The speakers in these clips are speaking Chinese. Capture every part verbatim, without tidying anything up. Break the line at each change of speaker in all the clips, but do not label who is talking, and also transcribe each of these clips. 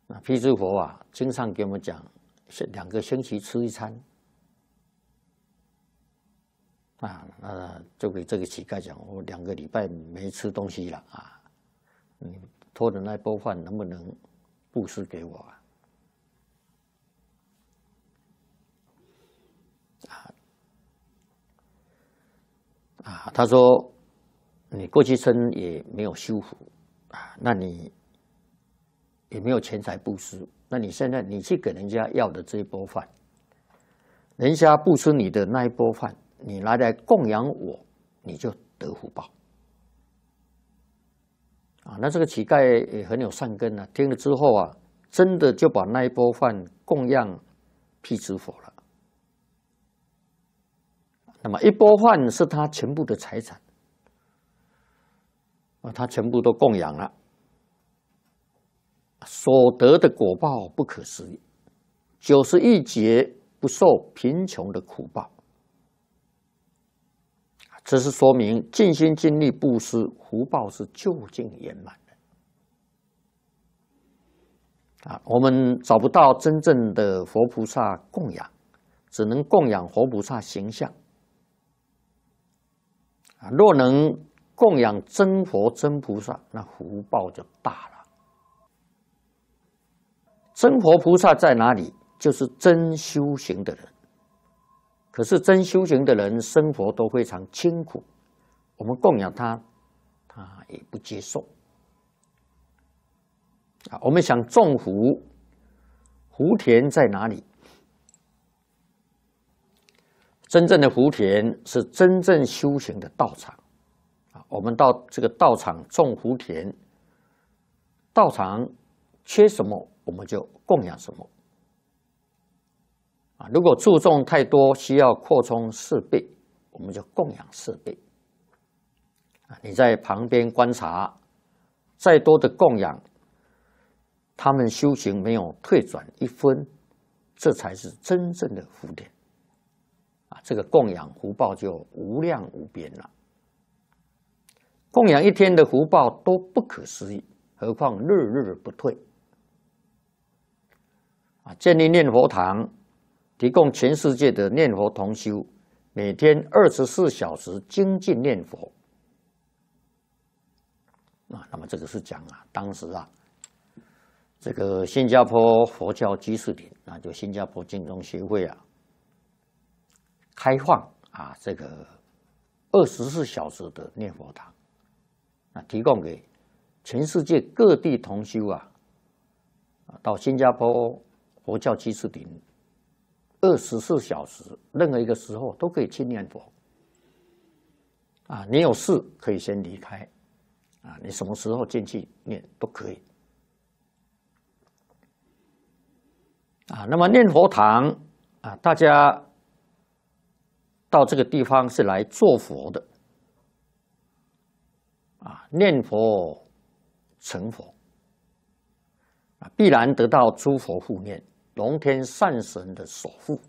那辟支佛啊，经上给我们讲，是两个星期吃一餐。啊，那就给这个乞丐讲，我两个礼拜没吃东西了啊，你托的那一钵饭能不能布施给我啊？啊啊，他说你过去生也没有修福啊，那你也没有钱财布施，那你现在你去给人家要的这一钵饭，人家布施你的那一钵饭，你拿来供养我，你就得福报啊。那这个乞丐也很有善根啊，听了之后啊，真的就把那一钵饭供养辟支佛了。那么一钵饭是他全部的财产啊，他全部都供养了，所得的果报不可思议，九十亿劫不受贫穷的苦报。这是说明尽心尽力布施，福报是究竟圆满的啊。我们找不到真正的佛菩萨供养，只能供养佛菩萨形象啊。若能供养真佛真菩萨，那福报就大了。真佛菩萨在哪里？就是真修行的人。可是真修行的人生活都非常清苦，我们供养他，他也不接受啊。我们想种福，福田在哪里？真正的福田是真正修行的道场啊。我们到这个道场种福田，道场缺什么，我们就供养什么。啊，如果注重太多，需要扩充四倍，我们就供养四倍。啊，你在旁边观察，再多的供养，他们修行没有退转一分，这才是真正的福田。啊，这个供养福报就无量无边了。供养一天的福报都不可思议，何况日日不退。啊，建立念佛堂。提供全世界的念佛同修，每天二十四小时精进念佛啊。那么这个是讲啊，当时啊，这个新加坡佛教居士林啊，就新加坡净宗协会啊，开放啊这个二十四小时的念佛堂啊，提供给全世界各地同修啊，到新加坡佛教居士林。二十四小时，任何一个时候都可以去念佛啊！你有事可以先离开啊，你什么时候进去念都可以啊。那么念佛堂啊，大家到这个地方是来做佛的啊，念佛成佛啊，必然得到诸佛护念。龙天善神的守护，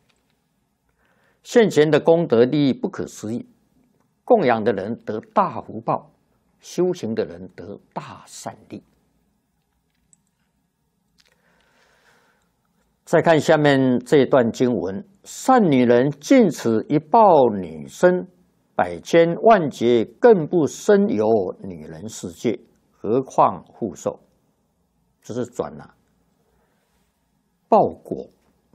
现前的功德利益不可思议，供养的人得大福报，修行的人得大善利。再看下面这一段经文：善女人尽此一报女身，百千万劫更不生有女人世界，何况复受？这是转了。报果，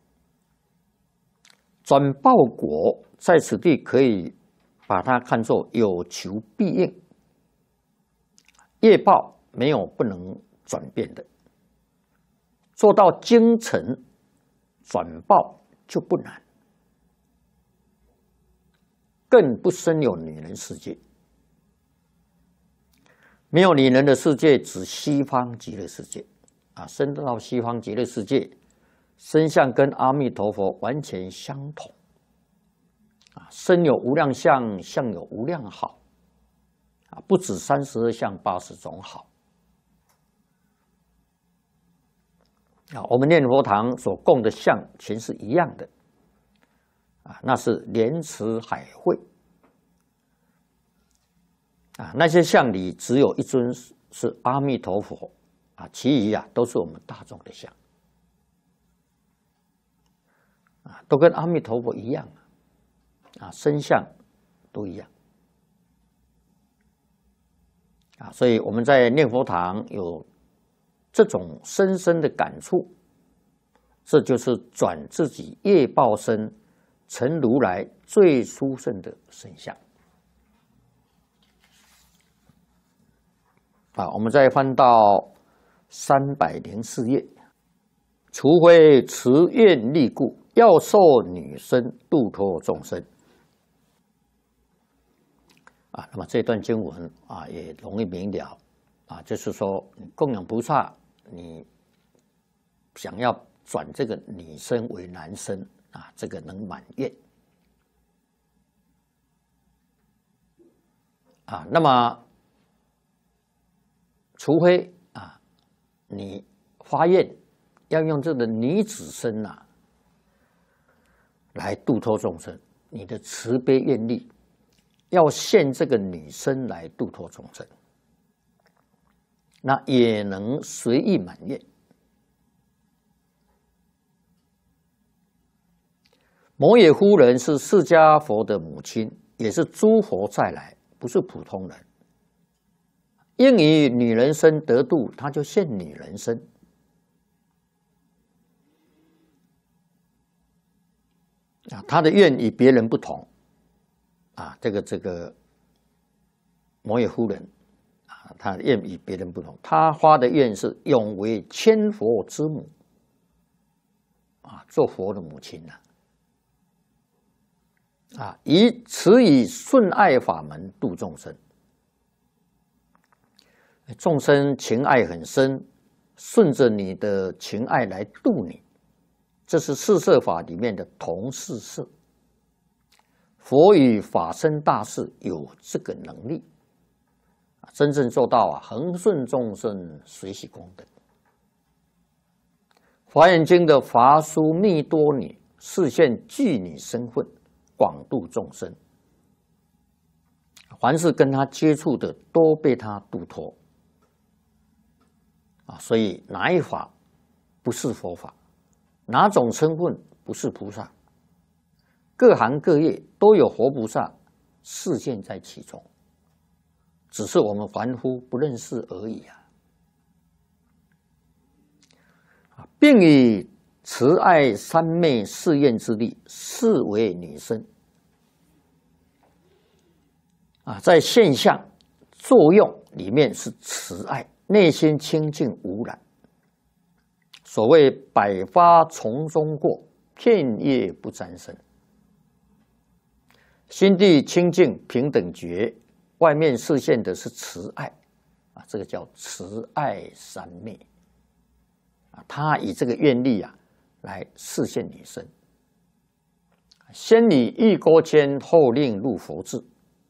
转报果，在此地可以把它看作有求必应。业报没有不能转变的，做到精诚转报就不难，更不生有女人世界。没有女人的世界，指西方极乐世界啊，升到西方极乐世界。身相跟阿弥陀佛完全相同啊，身有无量相，相有无量好啊，不止三十二相八十种好啊。我们念佛堂所供的相全是一样的啊，那是莲池海会啊，那些相里只有一尊是阿弥陀佛啊，其余啊都是我们大众的相啊，都跟阿弥陀佛一样啊，身相都一样啊，所以我们在念佛堂有这种深深的感触，这就是转自己业报身成如来最殊胜的身相。啊，我们再翻到三百零四页，除非持愿力故，要受女身度脱众生。啊，那么这段经文啊也容易明了啊，就是说供养菩萨，你想要转这个女身为男身啊，这个能满愿啊。那么除非啊，你发愿要用这个女子身啊来度脱众生，你的慈悲愿力要现这个女身来度脱众生，那也能随意满愿。摩耶夫人是释迦佛的母亲，也是诸佛再来，不是普通人。应以女人身得度，他就现女人身。啊，他的愿与别人不同。啊，这个这个摩耶夫人啊，他的愿与别人不同，他发的愿是永为千佛之母。啊，做佛的母亲呐。啊，以此以顺爱法门度众生。众生情爱很深，顺着你的情爱来度你，这是四摄法里面的同四摄。佛与法身大士有这个能力，真正做到啊，恒顺众生，随喜功德。华严经的法殊密多女示现具女身份，广度众生，凡是跟他接触的，都被他度脱。啊，所以哪一法不是佛法？哪种身份不是菩萨？各行各业都有活菩萨示现在其中，只是我们凡夫不认识而已啊！并以慈爱三昧誓愿之力，视为女身啊，在现象作用里面是慈爱。内心清净无染，所谓百花丛中过，片叶不沾身。心地清净平等觉，外面示现的是慈爱啊，这个叫慈爱三昧啊。他以这个愿力啊来示现女身，先以欲钩牵，后令入佛智。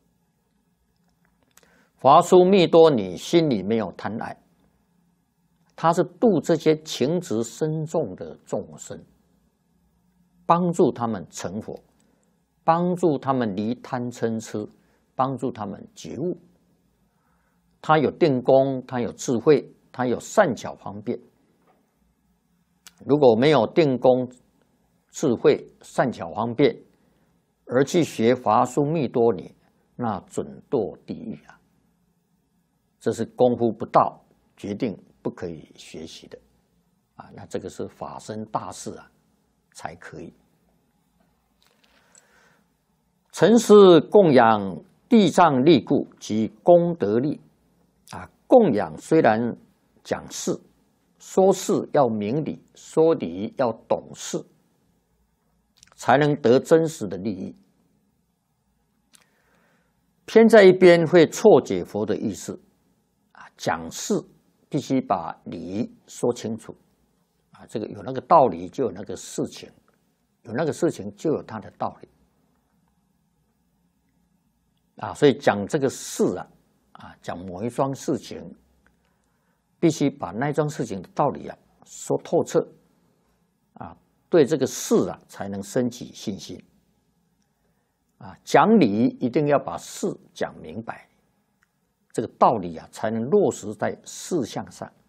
华殊密多女心里没有贪爱，她是度这些情执深重的众生，帮助他们成佛，帮助他们离贪嗔痴，帮助他们觉悟。她有定功，她有智慧，她有善巧方便。如果没有定功、智慧、善巧方便，而去学华殊密多女，那准堕地狱啊！这是功夫不到，决定不可以学习的啊！那这个是法身大士啊，才可以。尘施供养地藏力故及功德力啊，供养虽然讲事，说事要明理，说理要懂事，才能得真实的利益。偏在一边会错解佛的意思。讲事必须把理说清楚啊，这个有那个道理就有那个事情，有那个事情就有它的道理啊，所以讲这个事啊，啊讲某一桩事情，必须把那桩事情的道理啊说透彻啊，对这个事啊才能升起信心啊，讲理一定要把事讲明白。这个道理啊，才能落实在事项上。